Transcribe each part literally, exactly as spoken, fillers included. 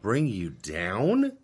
bring you down?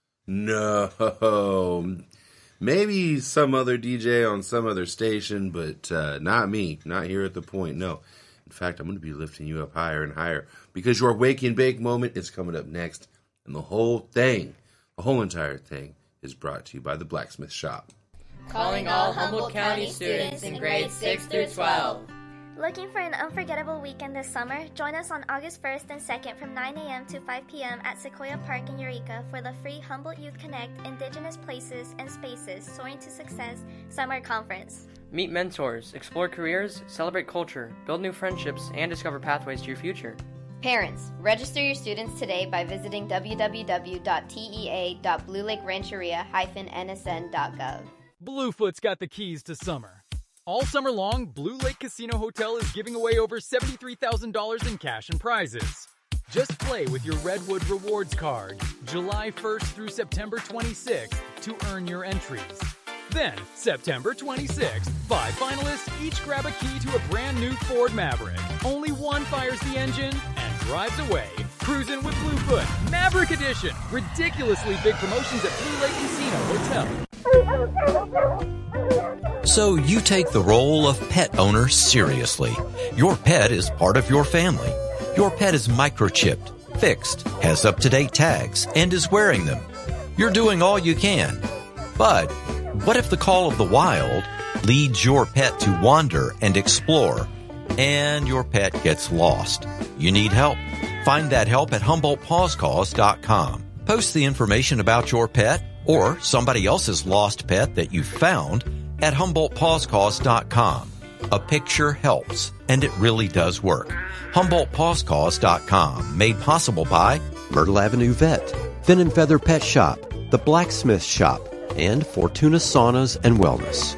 No. Maybe some other D J on some other station, but uh, not me. Not here at The Point, no. In fact, I'm going to be lifting you up higher and higher because your Wake and Bake moment is coming up next. And the whole thing, the whole entire thing, is brought to you by the Blacksmith Shop. Calling all Humboldt County students in grades six through twelve. Looking for an unforgettable weekend this summer? Join us on August first and second from nine a.m. to five p.m. at Sequoia Park in Eureka for the free Humboldt Youth Connect Indigenous Places and Spaces Soaring to Success Summer Conference. Meet mentors, explore careers, celebrate culture, build new friendships, and discover pathways to your future. Parents, register your students today by visiting w w w dot t e a dot blue lake rancheria dash n s n dot gov. Bluefoot's got the keys to summer. All summer long, Blue Lake Casino Hotel is giving away over seventy-three thousand dollars in cash and prizes. Just play with your Redwood Rewards card July first through September twenty-sixth to earn your entries. Then, September twenty-sixth, five finalists each grab a key to a brand new Ford Maverick. Only one fires the engine and drives away. Cruising with Bluefoot, Maverick Edition. Ridiculously big promotions at Blue Lake Casino Hotel. So you take the role of pet owner seriously. Your pet is part of your family. Your pet is microchipped, fixed, has up-to-date tags, and is wearing them. You're doing all you can. But what if the call of the wild leads your pet to wander and explore, and your pet gets lost? You need help. Find that help at Humboldt Paws Cause dot com. Post the information about your pet or somebody else's lost pet that you found at Humboldt Paws Cause dot com. A picture helps, and it really does work. Humboldt Paws Cause dot com, made possible by Myrtle Avenue Vet, Fin and Feather Pet Shop, The Blacksmith Shop, and Fortuna Saunas and Wellness.